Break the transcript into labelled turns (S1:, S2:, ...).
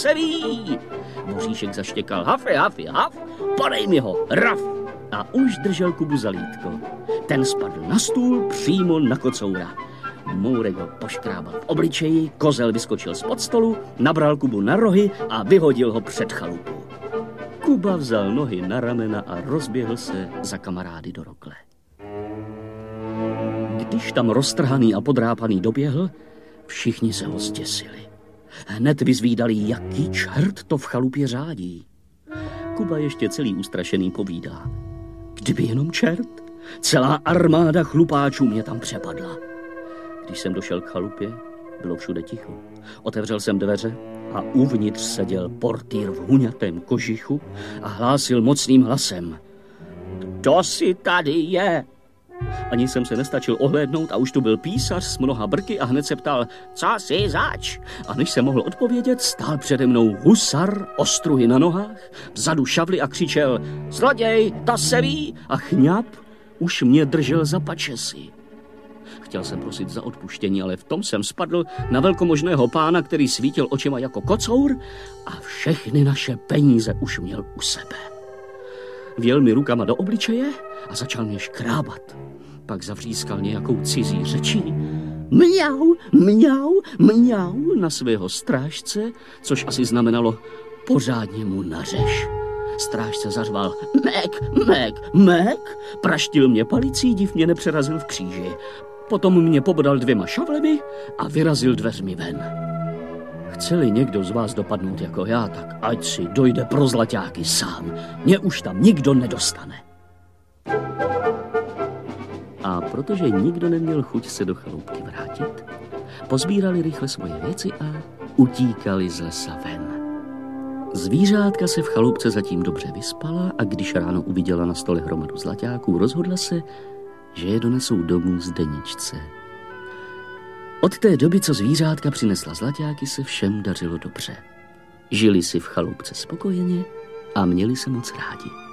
S1: se ví. Voříšek zaštěkal hafy, hafy, haf, podej mi ho, raf. A už držel Kubu za lítko. Ten spadl na stůl přímo na kocoura. Mourek ho poškrábal v obličeji, kozel vyskočil spod stolu, nabral Kubu na rohy a vyhodil ho před chalupu. Kuba vzal nohy na ramena a rozběhl se za kamarády do rokle. Když tam roztrhaný a podrápaný doběhl, všichni se ho zděsili. Hned vyzvídali, jaký čert to v chalupě řádí. Kuba ještě celý ustrašený povídá. Kdyby jenom čert, celá armáda chlupáčů mě tam přepadla. Když jsem došel k chalupě, bylo všude ticho. Otevřel jsem dveře a uvnitř seděl portýr v huňatém kožichu a hlásil mocným hlasem. Kdo si tady je? Ani jsem se nestačil ohlédnout a už tu byl písař s mnoha brky a hned se ptal, co jsi zač? A než jsem mohl odpovědět, stál přede mnou husar, ostruhy na nohách, vzadu šavly a křičel, zloděj, to se ví! A chňap už mě držel za pačesy. Chtěl jsem prosit za odpuštění, ale v tom jsem spadl na velkomožného pána, který svítil očima jako kocour a všechny naše peníze už měl u sebe. Vjel mi rukama do obličeje a začal mě škrábat. Pak zavřískal nějakou cizí řečí. Mňau, mňau, mňau na svého strážce, což asi znamenalo pořádně mu nařeš. Strážce zařval mek, mek, mek, praštil mě palicí, div mě nepřerazil v kříži. Potom mě pobodal 2 šavlemi a vyrazil dveřmi ven. Chce-li někdo z vás dopadnout jako já, tak ať si dojde pro zlaťáky sám. Mě už tam nikdo nedostane. A protože nikdo neměl chuť se do chaloupky vrátit, pozbírali rychle svoje věci a utíkali z lesa ven. Zvířátka se v chaloupce zatím dobře vyspala a když ráno uviděla na stole hromadu zlaťáků, rozhodla se, že je donesou domů Zdeničce. Od té doby, co zvířátka přinesla zlaťáky, se všem dařilo dobře. Žili si v chaloupce spokojeně a měli se moc rádi.